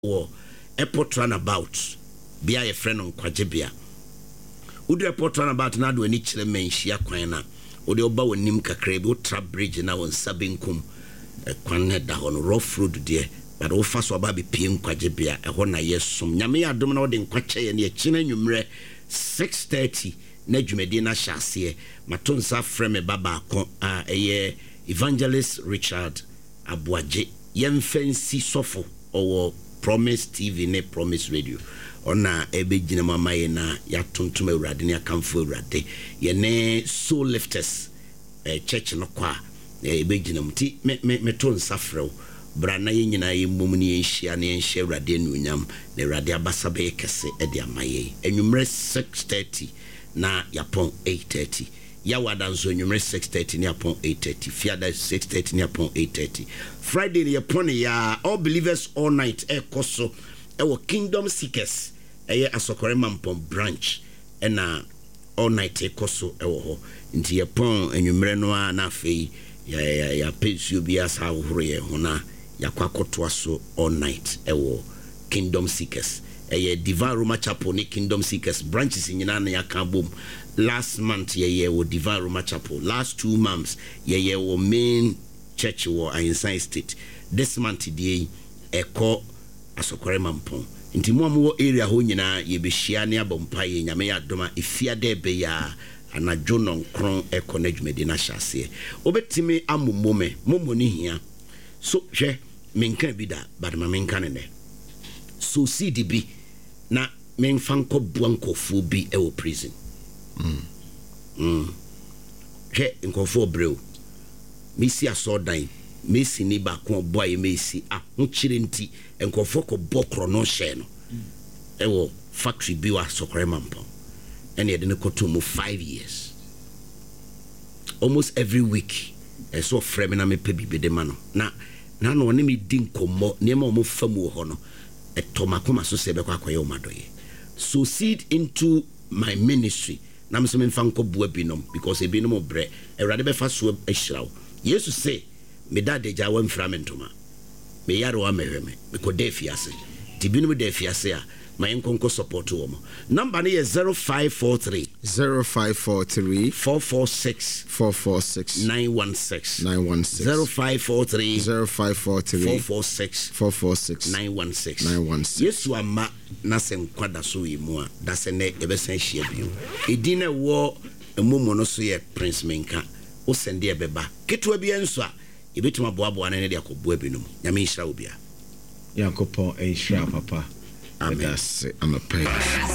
wo airport runabout bia ye friend on kwagye Udu airport runabout na do ani kyerɛ manhia kwan na wo de oba wonim kakra bi wo trap bridge na won sabenkum kwan na da ho no rough road de but wo fa so aba be pie nkwagye bia ɛhɔ na yesom nyame ya dom na wo de nkwakye ye ne kyina nwumre 6:30 na dwumadi na hyase matonsa frame baba ko eye Evangelist Richard Abuaje yemfensi sofo owo Promise TV ne Promise Radio ona ebegyina mama ye na ya tontom awurade ne akamfo awurade ye ne soul lifters church no kwa ebegyina muti me to nsafrew bra na ye nyina ye mmom ne yenhia ne yenhia awurade anuonyam na awurade abasabe kese e de amaye enwumre 6:30 na yapon 8:30 Yawada nso nwumre 6:30 ni upon 8:30 Fiada 6:30 ni upon 8:30 Friday ni upon ya all believers all night koso ewo Kingdom Seekers Asokore Mampon branch na all night koso ewo ho nti upon nwumre no na afei ya pensu bia sa ahoro ye ho na yakwakoto aso all night ewo Kingdom Seekers Divine Roma Chapel ni Kingdom Seekers branches nyina na yaka bom last month ye wo Divine Roma Chapel last 2 months ye wo main church wo Ainsan State this month die eko Asokore Mampon nti mo amwo area ho nyina ye be hia ne abompa ye nyame ya doma efiade be ya anadwo nonkron eko na dwumedi na hyase obetimi amomome momoni hia so hwe menka bi da badama menka ne so CDB na menfanko buankofo bi e wo prison hwe nkofo breu mesi asodan mesi ni ba ko boy mesi ahokyire nti nkofo ko bokro no hye no e wo factory bi wa Asokore Mampon ene de ne koto mu 5 years almost every week so frame na me pe bi de ma no na no ne me din komo ne ma mo famu ho no etomakoma so se be kwa akoye omadoye so seed into my ministry na me so me fanko bua binom because ebinom bre ewrade be fa so ehirawo Jesus say me dade ja wa mfra mentoma me yare wa mehweme me ko defiase tibinum defiase a my enkonko support wo mo number ne 0543 446 916 0543 446 916 Yesu ama na senkwada so yi mu a da se ne ebesan hia bio edina wo emumu no so ye Prince Menka o sende ebeba keto bia nso a ebetuma boaboa na ne de akobua binum nyame nhira obia Yakopon nhira papa Amen. I'm a prayer.